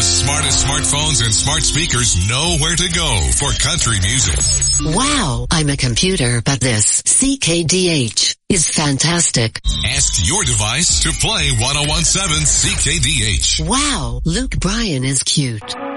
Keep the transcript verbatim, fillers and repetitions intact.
smartest smartphones and smart speakers know where to go for country music. Wow, I'm a computer, but this C K D H is fantastic. Ask your device to play ten seventeen C K D H. Wow, Luke Bryan is cute.